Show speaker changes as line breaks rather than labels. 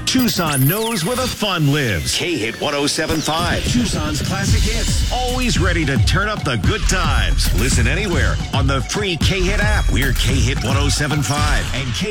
Tucson knows where the fun lives. K-Hit 107.5. Tucson's classic hits. Always ready to turn up the good times. Listen anywhere on the free K-Hit app. We're K-Hit 107.5 and K